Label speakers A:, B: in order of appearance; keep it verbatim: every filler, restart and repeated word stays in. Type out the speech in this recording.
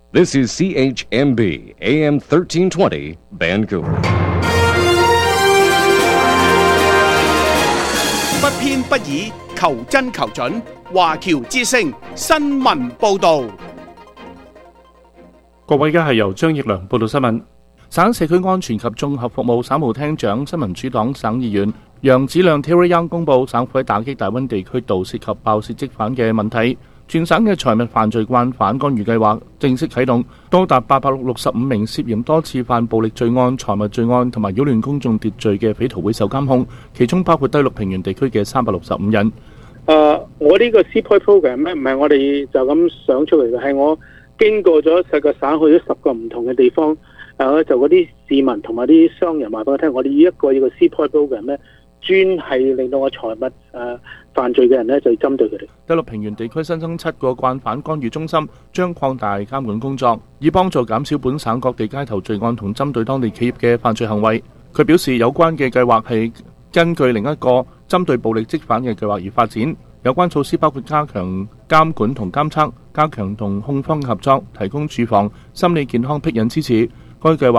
A: This is C H M B A M thirteen twenty Vancouver。
B: 不偏不倚，求真求準。華僑之聲新聞報導。
C: 各位，而家係由張奕良報道新聞。省社區安全及綜合服務省務廳長、新民主黨省議員楊子亮 Terry Young 公佈，省府喺打擊大溫地區盜竊及爆竊積犯嘅問題，全省嘅財物犯罪慣犯干預計劃正式啟動，多達八百六十五名涉嫌多次犯暴力罪案、財物罪案同埋擾亂公眾秩序嘅匪徒會受監控，其中包括低陸平原地區嘅三百六十五人。
D: 誒、uh, 我呢個 C-Point Program 咧，唔係我哋就咁想出嚟嘅，係我經過咗十個省，去咗十個唔同嘅地方，誒、uh, 就嗰啲市民同埋啲商人話俾我聽，我哋呢一個呢個 C-Point Program 咧，專係令到我財物誒、uh, 犯罪嘅人咧，就針對佢哋。
C: 低陸平原地區新增七個慣犯干預中心，將擴大監管工作，以幫助減少本省各地街頭罪案同針對當地企業嘅犯罪行為。佢表示，有關嘅計劃係根據另一個針對暴力積犯嘅計劃而發展，有關措施包括加強監管同監測，加強同控方合作，提供住房、心理健康辟隱支持。該計劃